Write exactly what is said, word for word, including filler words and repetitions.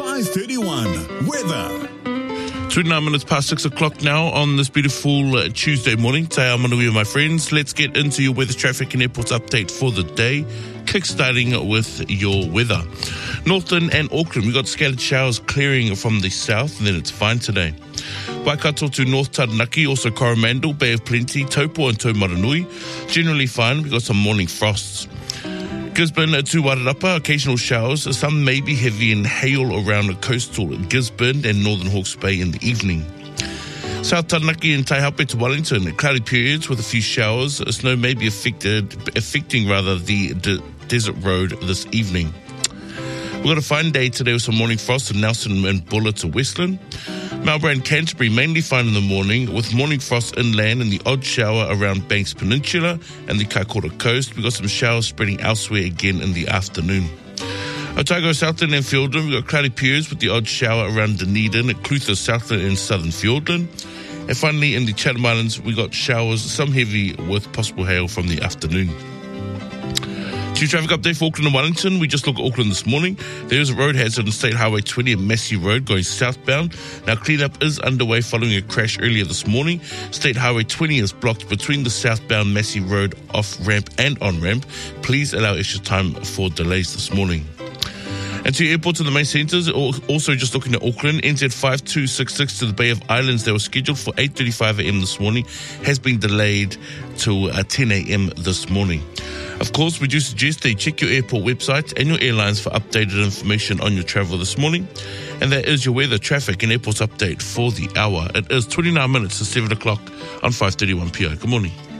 five thirty-one. Weather. twenty-nine minutes past six o'clock now on this beautiful uh, Tuesday morning. Te ao manuia, my friends. Let's get into your weather, traffic and airports update for the day. Kickstarting with your weather. Northern and Auckland, we got scattered showers clearing from the south, and then it's fine today. Waikato to North Taranaki, also Coromandel, Bay of Plenty, Taupo and Taumaranui. Generally fine, we got some morning frosts. Gisborne to Wairarapa, occasional showers. Some may be heavy and hail around the coastal Gisborne and Northern Hawke's Bay in the evening. South Taranaki and Taihape to Wellington, cloudy periods with a few showers. Snow may be affected, affecting rather the de- desert road this evening. We've got a fine day today with some morning frost in Nelson and Buller to Westland. Marlborough and Canterbury mainly fine in the morning with morning frost inland and the odd shower around Banks Peninsula and the Kaikoura coast. We've got some showers spreading elsewhere again in the afternoon. Otago, Southland and Fiordland, we've got cloudy periods with the odd shower around Dunedin, Clutha, Southland and Southern Fiordland. And finally in the Chatham Islands, we got showers, some heavy with possible hail from the afternoon. To traffic update for Auckland and Wellington. We just looked at Auckland this morning. There is a road hazard on State Highway twenty and Massey Road going southbound. Now cleanup is underway following a crash earlier this morning. State Highway twenty is blocked between the southbound Massey Road off-ramp and on-ramp. Please allow extra time for delays this morning. And to airports in the main centres, also just looking at Auckland, N Z five two six six to the Bay of Islands, they were scheduled for eight thirty-five a.m. this morning, has been delayed to uh, ten a.m. this morning. Of course, we do suggest that you check your airport website and your airlines for updated information on your travel this morning. And that is your weather, traffic and airports update for the hour. It is twenty-nine minutes to seven o'clock on five thirty-one p m. Good morning.